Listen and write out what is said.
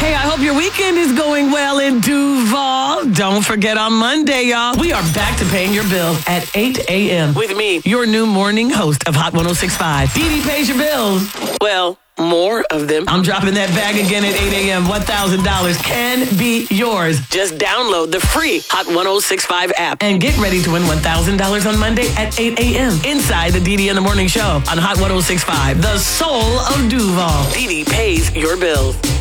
Hey, I hope your weekend is going well in Duval. Don't forget on Monday, y'all, we are back to paying your bills at 8 a.m. with me, your new morning host of Hot 106.5. Dee Dee pays your bills. Well, more of them. I'm dropping that bag again at 8 a.m. $1,000 can be yours. Just download the free Hot 106.5 app and get ready to win $1,000 on Monday at 8 a.m. inside the Dee Dee in the Morning Show on Hot 106.5, the soul of Duval. Dee Dee pays your bills.